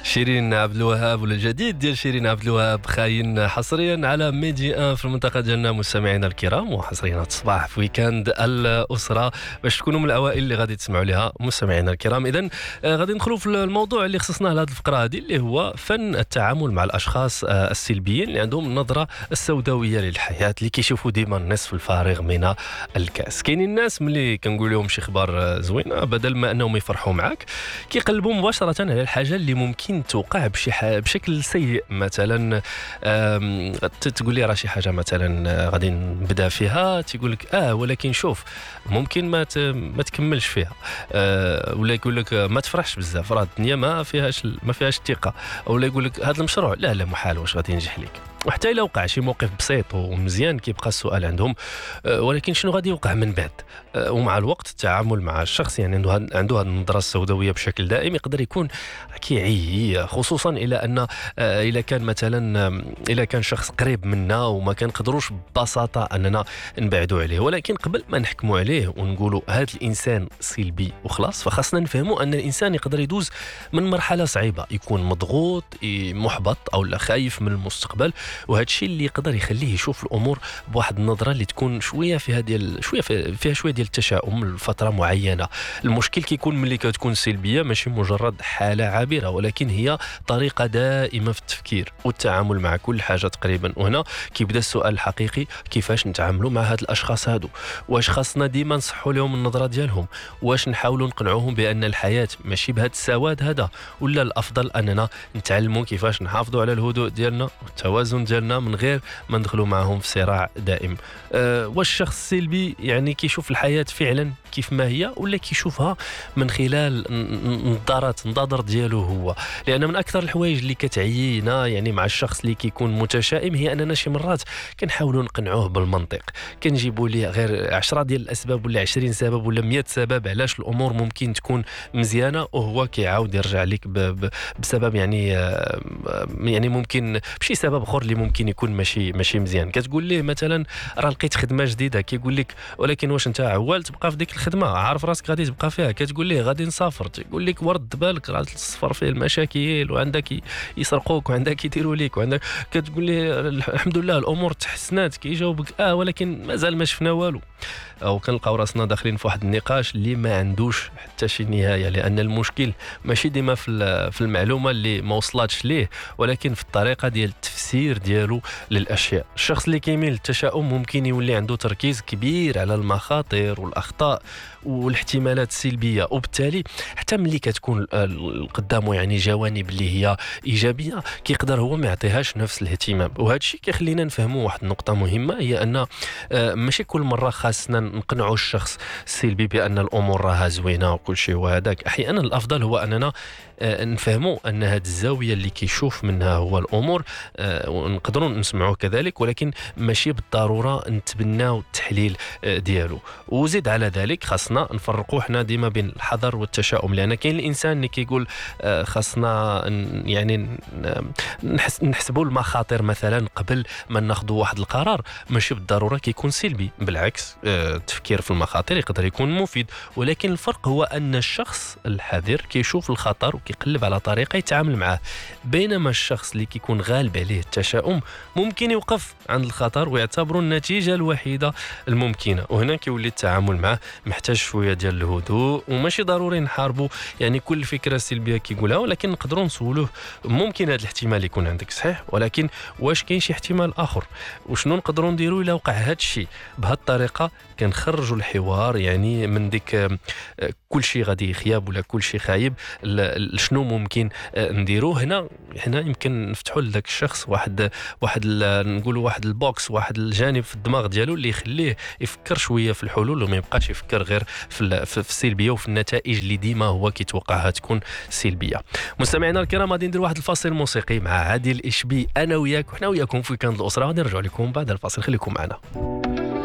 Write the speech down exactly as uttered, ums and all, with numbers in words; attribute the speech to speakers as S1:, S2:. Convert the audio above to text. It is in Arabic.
S1: شيرين عبد الوهاب ولا الجديد ديال شيرين عبد الوهاب خاين حصريا على ميدي ان في المنطقه ديالنا مستمعينا الكرام، وحصريا هذا الصباح في ويكاند الاسره باش تكونوا من الاوائل اللي غادي تسمعوا لها مستمعينا الكرام. اذا غادي ندخلوا في الموضوع اللي خصصناه لهذه الفقره هذه اللي هو فن التعامل مع الاشخاص السلبيين اللي عندهم النظره السوداويه للحياه، اللي كيشوفوا ديما النصف الفارغ من الكاس. كاينين الناس ملي كنقول لهم شي اخبار زوينه بدل ما انهم يفرحوا معك كيقلبوا مباشره على الحاجه اللي ممكن توقع بشي حاجة بشكل سيء. مثلا تقول لي راه شي حاجه مثلا غادي نبدا فيها، تيقول لك اه ولكن شوف ممكن ما ما تكملش فيها، آه ولا يقول لك ما تفرحش بزاف، راه الدنيا ما فيهاش ما فيهاش الثقه، ولا يقول لك هذا المشروع لا لا محال واش غادي ينجح لك. وحتى الا وقع شي موقف بسيط ومزيان كيبقى السؤال عندهم أه ولكن شنو غادي يوقع من بعد؟ أه ومع الوقت التعامل مع الشخص يعني عنده عنده هذه النظره السوداويه بشكل دائم يقدر يكون كيعي، خصوصا الى ان أه الى كان مثلا الى كان شخص قريب منا وما كنقدروش ببساطه اننا نبعدوا عليه. ولكن قبل ما نحكموا عليه ونقولوا هذا الانسان سلبي وخلاص، فخاصنا نفهموا ان الانسان يقدر يدوز من مرحله صعيبه، يكون مضغوط محبط او خايف من المستقبل، وهذا الشيء اللي يقدر يخليه يشوف الامور بواحد النظره اللي تكون شويه فيها ديال شويه فيها شويه ديال التشاؤم لفتره معينه. المشكل كيكون ملي كتكون سلبيه ماشي مجرد حاله عابره، ولكن هي طريقه دائمه في التفكير والتعامل مع كل حاجه تقريبا. وهنا كيبدا السؤال الحقيقي، كيفاش نتعاملوا مع هاد الاشخاص هادو؟ واش خاصنا ديما نصحوا لهم النظره ديالهم؟ واش نحاولوا نقنعوهم بان الحياه ماشي بهذا السواد هذا، ولا الافضل اننا نتعلموا كيفاش نحافظوا على الهدوء ديالنا والتوازن ديالنا من غير ما ندخلوا معهم في صراع دائم؟ أه واش الشخص السلبي يعني كيشوف الحياه فعلا كيف ما هي، ولا كيشوفها من خلال نظارات نظر ديالو هو؟ لان من اكثر الحوايج اللي كتعيينا يعني مع الشخص اللي كيكون متشائم هي اننا شي مرات كنحاولوا نقنعوه بالمنطق، كنجيبوا ليه غير عشرة ديال الاسباب ولا عشرين سبب ولا مئة سبب علاش الامور ممكن تكون مزيانه، وهو كيعاود يرجع لك بسبب يعني يعني ممكن بشي سبب اخر اللي ممكن يكون ماشي ماشي مزيان. كتقول ليه مثلا راه لقيت خدمه جديده، كيقول لك ولكن واش انت عوال تبقى في ديك الخدمه، عارف راسك غادي تبقى فيها؟ كتقول ليه غادي نسافر، تقول لك ورد بالك راه السفر فيه المشاكل وعندك يسرقوك وعندك يديروا لك وعندك، كتقول ليه الحمد لله الامور تحسنات، كيجاوبك اه ولكن مازال ما شفنا والو. او كنلقاو راسنا داخلين في واحد النقاش اللي ما عندوش حتى شي نهايه، لان المشكل ماشي ديما في في المعلومه اللي ما وصلاتش ليه، ولكن في الطريقه ديال التفسير ديالو للاشياء. الشخص اللي كيميل للتشاؤم ممكن يولي عنده تركيز كبير على المخاطر والاخطاء والاحتمالات السلبيه، وبالتالي حتى ملي كتكون قدامه يعني جوانب اللي هي ايجابيه كيقدر هو ما يعطيهاش نفس الاهتمام. وهذا الشيء كيخلينا نفهموا واحد النقطه مهمه، هي ان ماشي كل مره خاصنا نقنعوا الشخص السلبي بان الامور راها زوينه وكل شيء وهذاك. احيانا الافضل هو اننا نفهموا ان هذه الزاويه اللي كيشوف منها هو الامور ونقدروا نسمعوه كذلك، ولكن ماشي بالضروره نتبناو التحليل ديالو. وزيد على ذلك خاصنا نفرقوا حنا ديما بين الحذر والتشاؤم، لان كاين الانسان اللي كيقول خاصنا يعني نحسبوا المخاطر مثلا قبل ما ناخذوا واحد القرار، ماشي بالضروره كيكون سلبي، بالعكس التفكير في المخاطر يقدر يكون مفيد. ولكن الفرق هو ان الشخص الحذر كيشوف الخطر وكيقلب على طريقه يتعامل معه، بينما الشخص اللي كيكون غالب عليه التشاؤم ممكن يوقف عند الخطر ويعتبره النتيجه الوحيده الممكنه. وهنا كيولي التعامل معه محتاج شويه ديال الهدوء، وماشي ضروري نحاربوا يعني كل فكره سلبيه كيقولها، ولكن نقدروا نسولوه ممكن هذا الاحتمال يكون عندك صحيح، ولكن واش كاين شي احتمال اخر؟ وشنو نقدروا نديروا الا وقع هذا الشيء؟ بهذه الطريقه كنخرجوا الحوار يعني من ديك كل شيء غادي يخيب ولا كل شيء خايب، شنو ممكن نديروه. هنا هنا يمكن نفتحوا لذاك الشخص واحد واحد نقولوا واحد البوكس، واحد الجانب في الدماغ ديالو اللي يخليه يفكر شويه في الحلول وما يبقاش يفكر غير في في السلبيه وفي النتائج اللي ديما هو كيتوقعها تكون سلبيه. مستمعينا الكرام غادي ندير واحد الفاصل موسيقي مع عادل إشبي انا وياك وحنا وياكم في ويكاند الاسره، غادي نرجعوا لكم بعد الفاصل، خليكم معنا.